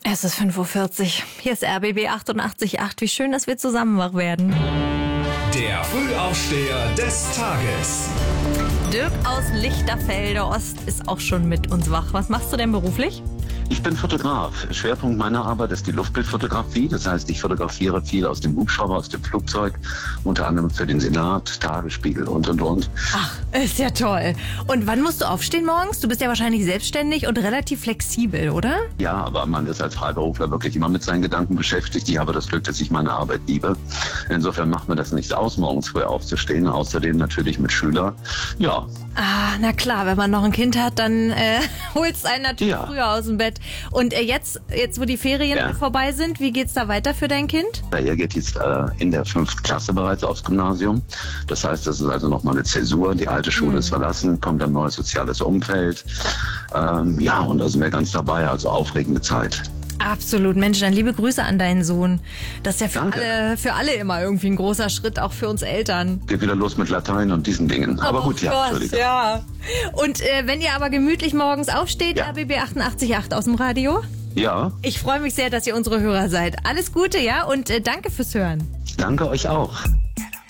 Es ist 5:40 Uhr. Hier ist RBB 88.8. Wie schön, dass wir zusammen wach werden. Der Frühaufsteher des Tages. Dirk aus Lichterfelde Ost ist auch schon mit uns wach. Was machst du denn beruflich? Ich bin Fotograf. Schwerpunkt meiner Arbeit ist die Luftbildfotografie. Das heißt, ich fotografiere viel aus dem Hubschrauber, aus dem Flugzeug, unter anderem für den Senat, Tagesspiegel und. Ach, ist ja toll. Und wann musst du aufstehen morgens? Du bist ja wahrscheinlich selbstständig und relativ flexibel, oder? Ja, aber man ist als Freiberufler wirklich immer mit seinen Gedanken beschäftigt. Ich habe das Glück, dass ich meine Arbeit liebe. Insofern macht mir das nichts aus, morgens früh aufzustehen. Außerdem natürlich mit Schülern. Ja. Ah, na klar, wenn man noch ein Kind hat, dann holst einen natürlich früher aus dem Bett. Und jetzt, wo die Ferien vorbei sind, wie geht's da weiter für dein Kind? Er geht jetzt in der 5. Klasse bereits aufs Gymnasium. Das heißt, das ist also nochmal eine Zäsur. Die alte Schule ist verlassen, kommt ein neues soziales Umfeld. Und da sind wir ganz dabei, also aufregende Zeit. Absolut. Mensch, dann liebe Grüße an deinen Sohn. Das ist ja für alle immer irgendwie ein großer Schritt, auch für uns Eltern. Geht wieder los mit Latein und diesen Dingen. Aber gut, Entschuldigung. Ja. Und wenn ihr aber gemütlich morgens aufsteht, RBB 88.8 aus dem Radio. Ja. Ich freue mich sehr, dass ihr unsere Hörer seid. Alles Gute, ja? Und danke fürs Hören. Danke euch auch.